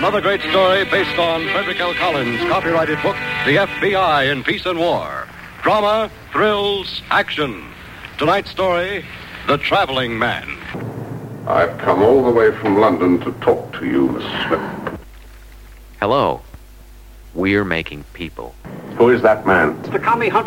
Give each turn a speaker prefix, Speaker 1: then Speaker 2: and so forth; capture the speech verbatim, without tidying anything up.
Speaker 1: Another great story based on Frederick L. Collins' copyrighted book, The F B I in Peace and War. Drama, thrills, action. Tonight's story, The Traveling Man.
Speaker 2: I've come all the way from London to talk to you, Miss Smith.
Speaker 3: Hello. We're making people.
Speaker 2: Who is that man?
Speaker 4: The Tommy Hunter.